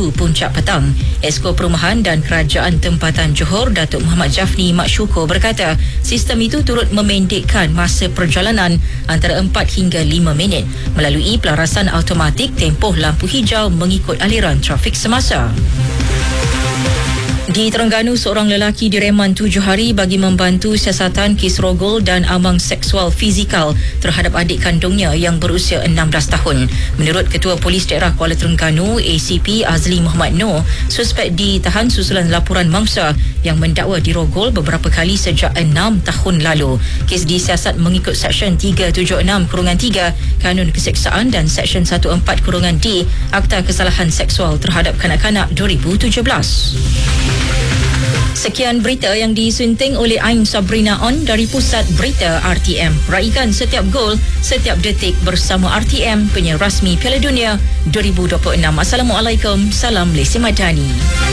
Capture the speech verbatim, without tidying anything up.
waktu puncak petang. Esko Perumahan dan Kerajaan Tempatan Johor, Datuk Muhammad Jafni Mak Syukur berkata, sistem itu turut memendekkan masa perjalanan antara empat hingga lima minit melalui pelarasan automatik tempoh lampu hijau mengikut aliran trafik semasa. Di Terengganu, seorang lelaki direman tujuh hari bagi membantu siasatan kes rogol dan amang seksual fizikal terhadap adik kandungnya yang berusia enam belas tahun. Menurut Ketua Polis Daerah Kuala Terengganu, A C P Azli Muhammad Noor, suspek ditahan susulan laporan mangsa yang mendakwa dirogol beberapa kali sejak enam tahun lalu. Kes disiasat mengikut Seksyen tiga tujuh enam tiga Kanun Keseksaan dan Seksyen empat belas D Akta Kesalahan Seksual Terhadap Kanak-kanak dua ribu tujuh belas. Sekian berita yang disunting oleh Ain Sabrina On dari Pusat Berita R T M. Raikan setiap gol, setiap detik bersama R T M, penyiar rasmi Piala Dunia dua ribu dua puluh enam. Assalamualaikum, salam Lesi Madani.